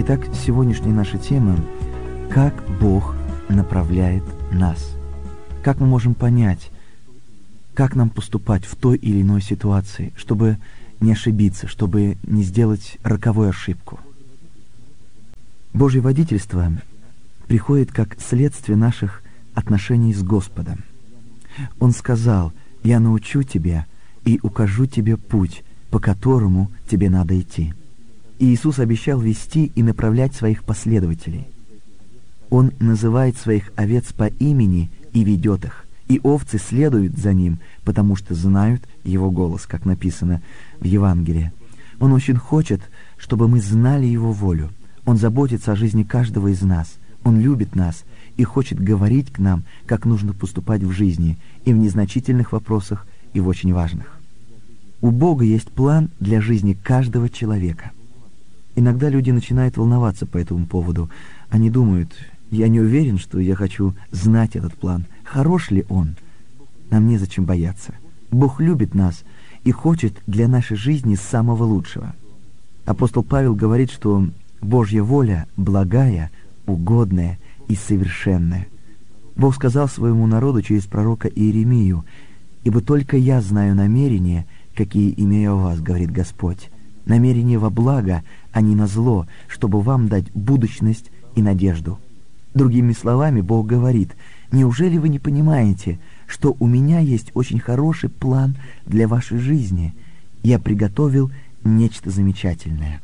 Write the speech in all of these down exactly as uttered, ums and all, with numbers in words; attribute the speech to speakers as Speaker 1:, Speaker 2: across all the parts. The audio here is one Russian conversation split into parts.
Speaker 1: Итак, сегодняшняя наша тема — как Бог направляет нас. Как мы можем понять, как нам поступать в той или иной ситуации, чтобы не ошибиться, чтобы не сделать роковую ошибку. Божье водительство приходит как следствие наших отношений с Господом. Он сказал: «Я научу тебя и укажу тебе путь, по которому тебе надо идти». И Иисус обещал вести и направлять своих последователей. Он называет своих овец по имени и ведет их, и овцы следуют за ним, потому что знают его голос, как написано в Евангелии. Он очень хочет, чтобы мы знали его волю. Он заботится о жизни каждого из нас. Он любит нас и хочет говорить к нам, как нужно поступать в жизни, и в незначительных вопросах, и в очень важных. У Бога есть план для жизни каждого человека. Иногда люди начинают волноваться по этому поводу. Они думают: «Я не уверен, что я хочу знать этот план. Хорош ли он?» Нам незачем бояться. Бог любит нас и хочет для нашей жизни самого лучшего. Апостол Павел говорит, что Божья воля благая, угодная и совершенная. Бог сказал своему народу через пророка Иеремию: «Ибо только я знаю намерения, какие имею о вас, говорит Господь, намерения во благо, а не на зло, чтобы вам дать будущность и надежду». Другими словами, Бог говорит: «Неужели вы не понимаете, что у меня есть очень хороший план для вашей жизни? Я приготовил нечто замечательное».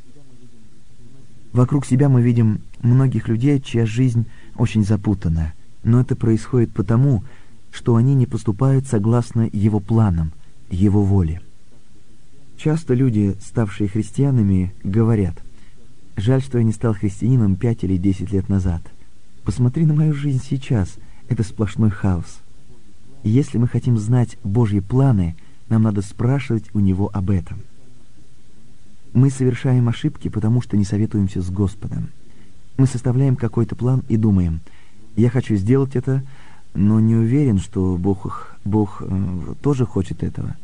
Speaker 1: Вокруг себя мы видим многих людей, чья жизнь очень запутана, но это происходит потому, что они не поступают согласно Его планам, Его воле. Часто люди, ставшие христианами, говорят: «Жаль, что я не стал христианином пять или десять лет назад. Посмотри на мою жизнь сейчас, это сплошной хаос». И если мы хотим знать Божьи планы, нам надо спрашивать у Него об этом. Мы совершаем ошибки, потому что не советуемся с Господом. Мы составляем какой-то план и думаем: «Я хочу сделать это, но не уверен, что Бог, Бог э, тоже хочет этого.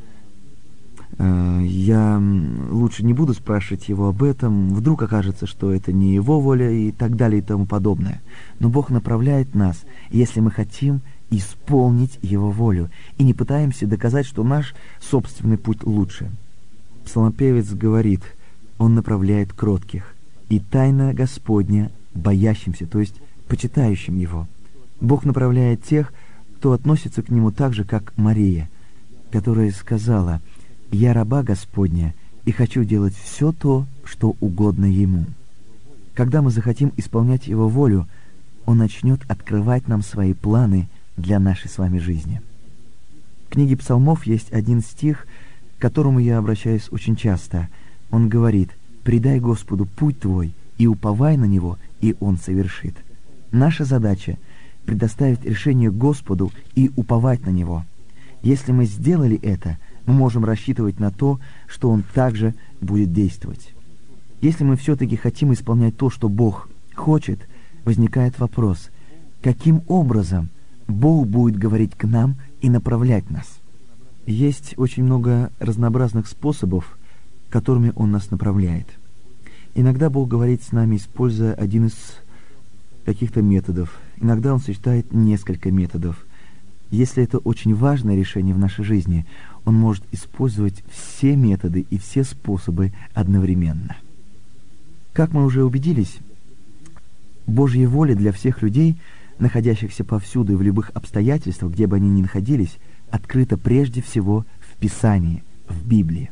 Speaker 1: Э, я лучше не буду спрашивать Его об этом, вдруг окажется, что это не Его воля», и так далее и тому подобное. Но Бог направляет нас, если мы хотим исполнить Его волю и не пытаемся доказать, что наш собственный путь лучше. Псалмопевец говорит: «Он направляет кротких, и тайна Господня боящимся», то есть почитающим Его. Бог направляет тех, кто относится к Нему так же, как Мария, которая сказала: «Я раба Господня, и хочу делать все то, что угодно Ему». Когда мы захотим исполнять Его волю, Он начнет открывать нам свои планы для нашей с вами жизни. В книге Псалмов есть один стих, к которому я обращаюсь очень часто. Он говорит: «Предай Господу путь твой, и уповай на Него, и Он совершит». Наша задача — предоставить решение Господу и уповать на Него. Если мы сделали это, мы можем рассчитывать на то, что Он также будет действовать. Если мы все-таки хотим исполнять то, что Бог хочет, возникает вопрос: каким образом Бог будет говорить к нам и направлять нас? Есть очень много разнообразных способов, которыми Он нас направляет. Иногда Бог говорит с нами, используя один из каких-то методов. Иногда Он сочетает несколько методов. Если это очень важное решение в нашей жизни, Он может использовать все методы и все способы одновременно. Как мы уже убедились, Божья воля для всех людей, находящихся повсюду и в любых обстоятельствах, где бы они ни находились, открыта прежде всего в Писании, в Библии.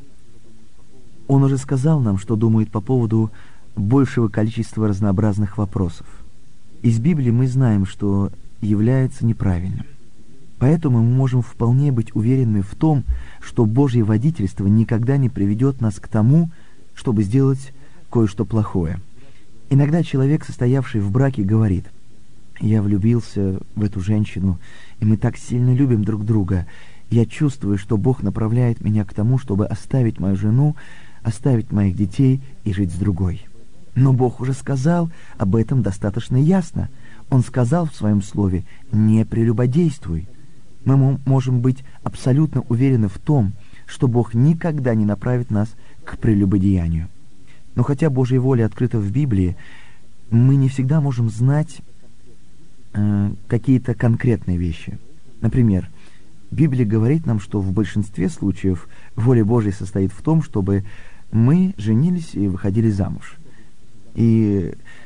Speaker 1: Он уже сказал нам, что думает по поводу большего количества разнообразных вопросов. Из Библии мы знаем, что является неправильным. Поэтому мы можем вполне быть уверены в том, что Божье водительство никогда не приведет нас к тому, чтобы сделать кое-что плохое. Иногда человек, состоявший в браке, говорит: «Я влюбился в эту женщину, и мы так сильно любим друг друга. Я чувствую, что Бог направляет меня к тому, чтобы оставить мою жену, оставить моих детей и жить с другой». Но Бог уже сказал об этом достаточно ясно. Он сказал в Своем Слове: «Не прелюбодействуй». Мы можем быть абсолютно уверены в том, что Бог никогда не направит нас к прелюбодеянию. Но хотя Божья воля открыта в Библии, мы не всегда можем знать э, какие-то конкретные вещи. Например, Библия говорит нам, что в большинстве случаев воля Божья состоит в том, чтобы мы женились и выходили замуж. И